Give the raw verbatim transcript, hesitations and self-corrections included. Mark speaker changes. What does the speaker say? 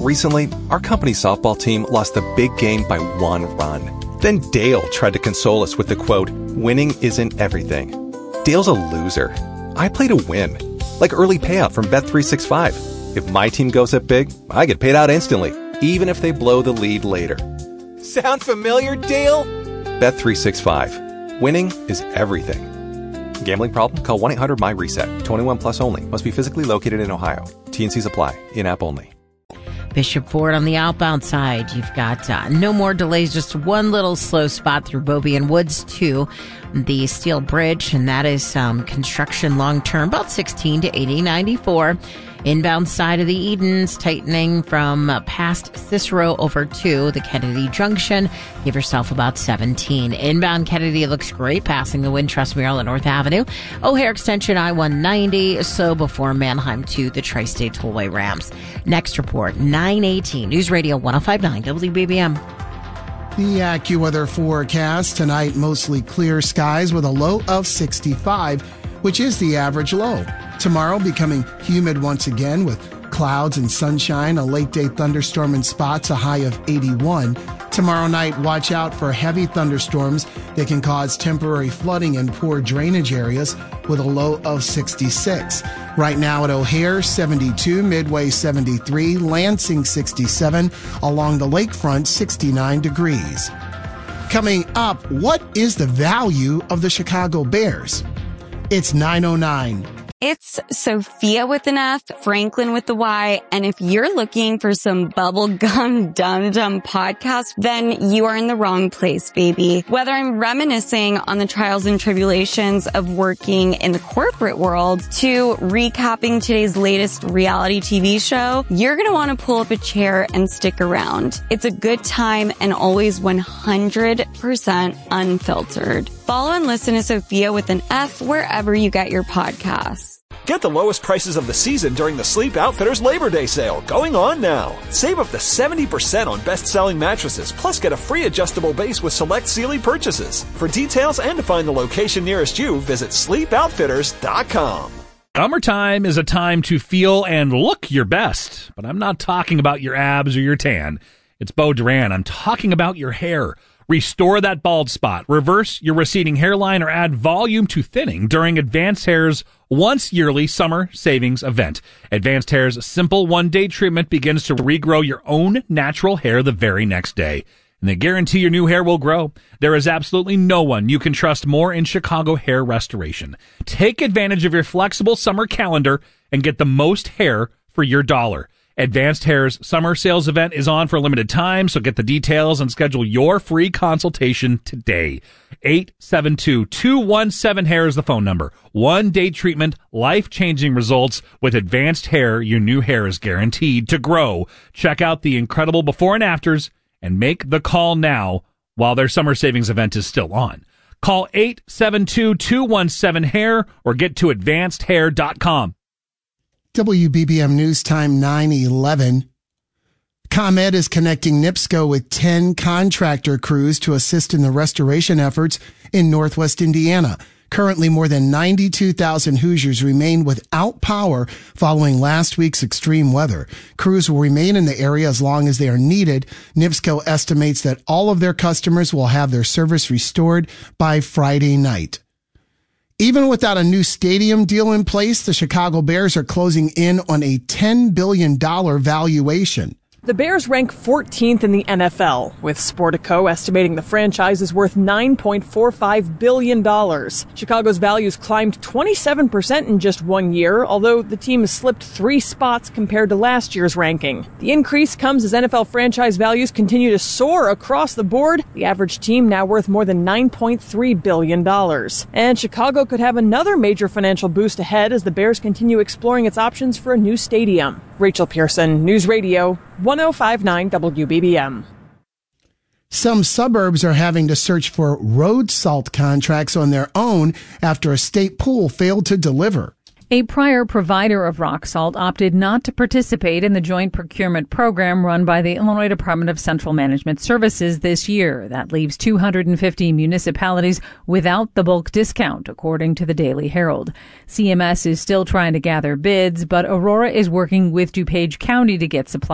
Speaker 1: Recently, our company's softball team lost the big game by one run. Then Dale tried to console us with the quote, "Winning isn't everything." Dale's a loser. I play to win. Like early payout from Bet three sixty-five. If my team goes up big, I get paid out instantly, even if they blow the lead later. Sound familiar, Dale? Bet three sixty-five. Winning is everything. Gambling problem? Call one eight hundred my reset. twenty-one plus only. Must be physically located in Ohio. T and C's apply. In-app only.
Speaker 2: Bishop Ford on the outbound side. You've got uh, no more delays, just one little slow spot through Bobby and Woods to the Steel Bridge, and that is um, construction long-term, about sixteen to eighty ninety-four. Inbound side of the Edens, tightening from uh, past Cicero over to the Kennedy Junction. Give yourself about seventeen. Inbound Kennedy looks great, passing the Wintrust Mural at North Avenue. O'Hare Extension I one ninety, so before Manheim to the Tri-State Tollway ramps. Next report, nine eighteen. News Radio one oh five point nine W B B M.
Speaker 3: The AccuWeather forecast tonight, mostly clear skies with a low of sixty-five, which is the average low. Tomorrow becoming humid once again with clouds and sunshine, a late day thunderstorm in spots, a high of eighty-one. Tomorrow night, watch out for heavy thunderstorms that can cause temporary flooding in poor drainage areas with a low of sixty-six. Right now at O'Hare, seventy-two, Midway seventy-three, Lansing sixty-seven, along the lakefront sixty-nine degrees. Coming up, what is the value of the Chicago Bears? It's nine oh nine.
Speaker 4: It's Sophia with an F, Franklin with the Y, and if you're looking for some bubblegum dum-dum podcast, then you are in the wrong place, baby. Whether I'm reminiscing on the trials and tribulations of working in the corporate world to recapping today's latest reality T V show, you're going to want to pull up a chair and stick around. It's a good time and always one hundred percent unfiltered. Follow and listen to Sophia with an F wherever you get your podcasts.
Speaker 5: Get the lowest prices of the season during the Sleep Outfitters Labor Day sale going on now. Save up to seventy percent on best-selling mattresses, plus get a free adjustable base with select Sealy purchases. For details and to find the location nearest you, visit sleep outfitters dot com.
Speaker 6: Summertime is a time to feel and look your best, but I'm not talking about your abs or your tan. It's Beau Duran. I'm talking about your hair. Restore that bald spot, reverse your receding hairline, or add volume to thinning during Advanced Hair's once-yearly summer savings event. Advanced Hair's simple one-day treatment begins to regrow your own natural hair the very next day. And they guarantee your new hair will grow. There is absolutely no one you can trust more in Chicago hair restoration. Take advantage of your flexible summer calendar and get the most hair for your dollar. Advanced Hair's summer sales event is on for a limited time, so get the details and schedule your free consultation today. eight seven two, two one seven, hair is the phone number. One-day treatment, life-changing results. With Advanced Hair, your new hair is guaranteed to grow. Check out the incredible before and afters and make the call now while their summer savings event is still on. Call eight seven two, two one seven, hair or get to advanced hair dot com.
Speaker 3: W B B M News Time nine eleven. ComEd is connecting NIPSCO with ten contractor crews to assist in the restoration efforts in Northwest Indiana. Currently, more than ninety-two thousand Hoosiers remain without power following last week's extreme weather. Crews will remain in the area as long as they are needed. NIPSCO estimates that all of their customers will have their service restored by Friday night. Even without a new stadium deal in place, the Chicago Bears are closing in on a ten billion dollars valuation.
Speaker 7: The Bears rank fourteenth in the N F L, with Sportico estimating the franchise is worth nine point four five billion dollars. Chicago's values climbed twenty-seven percent in just one year, although the team has slipped three spots compared to last year's ranking. The increase comes as N F L franchise values continue to soar across the board, the average team now worth more than nine point three billion dollars. And Chicago could have another major financial boost ahead as the Bears continue exploring its options for a new stadium. Rachel Pearson, News Radio, one oh five point nine W B B M.
Speaker 3: Some suburbs are having to search for road salt contracts on their own after a state pool failed to deliver.
Speaker 8: A prior provider of rock salt opted not to participate in the joint procurement program run by the Illinois Department of Central Management Services this year. That leaves two hundred fifty municipalities without the bulk discount, according to the Daily Herald. C M S is still trying to gather bids, but Aurora is working with DuPage County to get supply.